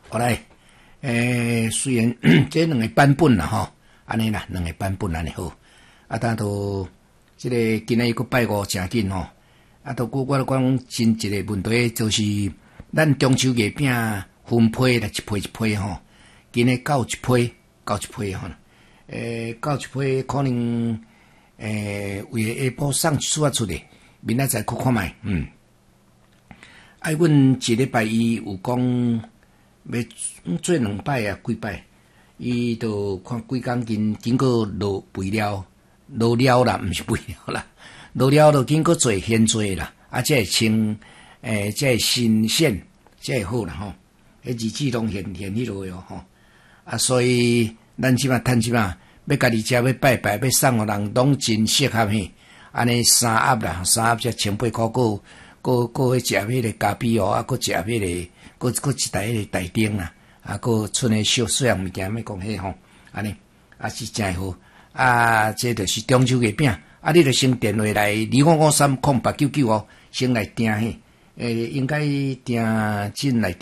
好来，虽然这两个版本啦吼，安尼啦，两个版本安尼好，但都这个今日个拜五诚紧吼，都我讲真一个问题就是咱中秋月饼分批啦，一批一批吼，今日到一批吼，到一批可能为下晡送一撮出来，明仔载去看卖，阮一礼拜伊有讲要做两摆啊，几摆，伊就看几工经过落肥料啦，毋是肥料啦，落了就经过做现做啦，这会清，这会新鲜，这会好啦吼，日子拢现迄落哟吼，所以咱即摆趁即摆要家己食要拜拜要送互人，拢真适合嘿，安尼三盒啦，三盒才1800箍，搁食迄个咖啡哦，搁食迄个，搁一台迄个台灯啦，搁剩个小细样物件，要讲迄吼，安尼是真好。这就是中秋月饼，你就先电话来25530899哦，先来订嘿，应该订进来订。